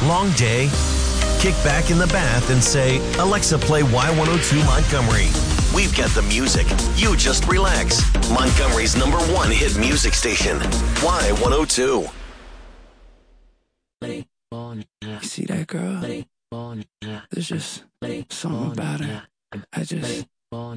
Long day? Kick back in the bath and say, Alexa, play Y102 Montgomery. We've got the music. You just relax. Montgomery's #1 hit music station. Y102. You see that girl? There's just something about her. I just